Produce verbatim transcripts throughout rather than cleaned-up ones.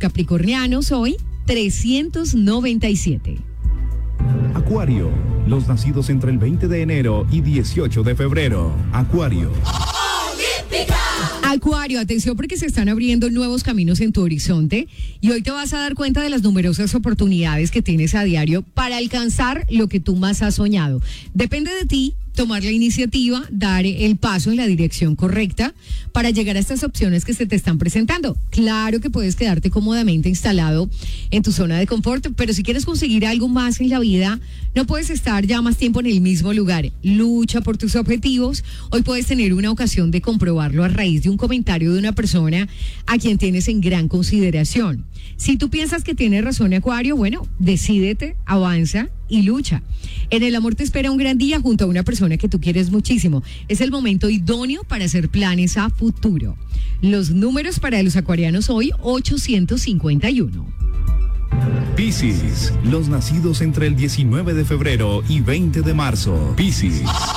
capricornianos hoy, trescientos noventa y siete. Acuario, los nacidos entre el veinte de enero y dieciocho de febrero. Acuario. Acuario, atención porque se están abriendo nuevos caminos en tu horizonte y hoy te vas a dar cuenta de las numerosas oportunidades que tienes a diario para alcanzar lo que tú más has soñado. Depende de ti tomar la iniciativa, dar el paso en la dirección correcta para llegar a estas opciones que se te están presentando. Claro que puedes quedarte cómodamente instalado en tu zona de confort, pero si quieres conseguir algo más en la vida, no puedes estar ya más tiempo en el mismo lugar. Lucha por tus objetivos. Hoy puedes tener una ocasión de comprobarlo a raíz de un comentario de una persona a quien tienes en gran consideración. Si tú piensas que tienes razón, Acuario, bueno, decídete, avanza y lucha. En el amor te espera un gran día junto a una persona que tú quieres muchísimo. Es el momento idóneo para hacer planes a futuro. Los números para los acuarianos hoy, ochocientos cincuenta y uno. Piscis, los nacidos entre el diecinueve de febrero y veinte de marzo. Piscis.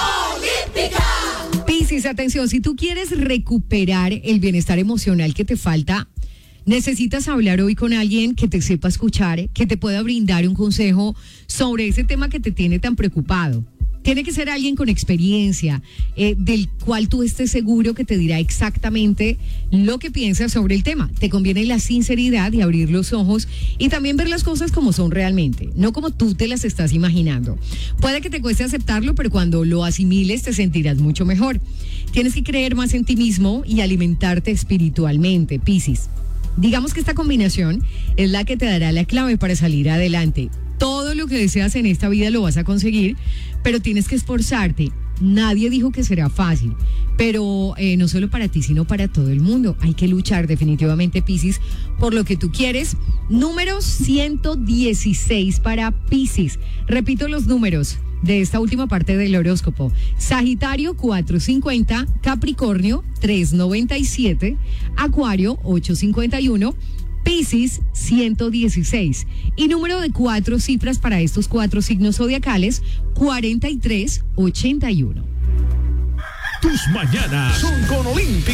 Piscis, atención, si tú quieres recuperar el bienestar emocional que te falta, necesitas hablar hoy con alguien que te sepa escuchar, que te pueda brindar un consejo sobre ese tema que te tiene tan preocupado. Tiene que ser alguien con experiencia, eh, del cual tú estés seguro que te dirá exactamente lo que piensas sobre el tema. Te conviene la sinceridad y abrir los ojos y también ver las cosas como son realmente, no como tú te las estás imaginando. Puede que te cueste aceptarlo, pero cuando lo asimiles te sentirás mucho mejor. Tienes que creer más en ti mismo y alimentarte espiritualmente, Piscis. Digamos que esta combinación es la que te dará la clave para salir adelante. Todo lo que deseas en esta vida lo vas a conseguir, pero tienes que esforzarte. Nadie dijo que será fácil, pero eh, no solo para ti, sino para todo el mundo. Hay que luchar definitivamente, Piscis, por lo que tú quieres. Número ciento dieciséis para Piscis. Repito los números de esta última parte del horóscopo. Sagitario cuatrocientos cincuenta, Capricornio trescientos noventa y siete, Acuario ochocientos cincuenta y uno, Piscis ciento dieciséis. Y número de cuatro cifras para estos cuatro signos zodiacales, cuarenta y tres ochenta y uno. Tus mañanas son con Olímpica.